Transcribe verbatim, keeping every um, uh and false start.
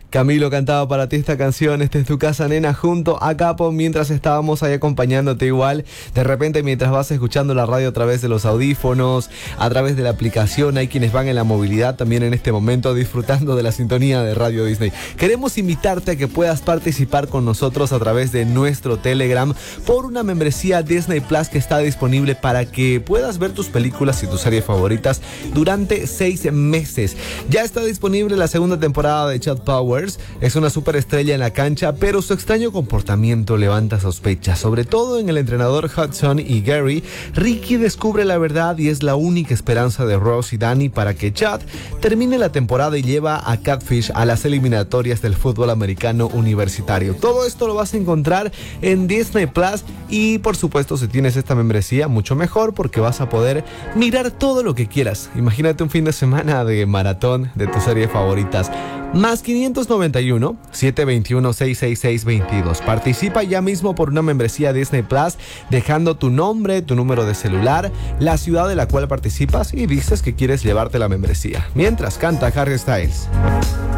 Camilo cantaba para ti esta canción, esta es tu casa, nena, junto a Capo, mientras estábamos ahí acompañándote igual. De repente, mientras vas escuchando la radio a través de los audífonos, a través de la aplicación, hay quienes van en la movilidad también en este momento disfrutando de la sintonía de Radio Disney. Queremos invitarte a que puedas participar con nosotros a través de nuestro Telegram por una membresía Disney Plus que está disponible para que puedas ver tus películas y tus series favoritas durante seis meses. Ya está disponible la segunda temporada de Chad Powers. Es una superestrella en la cancha, pero su extraño comportamiento levanta sospechas, sobre todo en el entrenador Hudson y Gary. Ricky descubre la verdad y es la única esperanza de Ross y Danny para que Chad termine la temporada y lleva a Catfish a las eliminatorias del fútbol americano universitario. Todo esto lo vas a encontrar en Disney Plus y, por supuesto, si tienes esta membresía, mucho mejor porque vas a poder mirar todo lo que quieras. Imagínate un fin de semana de maratón de tus series favoritas. Más quinientos noventa y uno, setecientos veintiuno, seiscientos sesenta y seis, veintidós. Participa ya mismo por una membresía Disney Plus, dejando tu nombre, tu número de celular, la ciudad de la cual participas y dices que quieres llevarte la membresía. Mientras canta Harry Styles.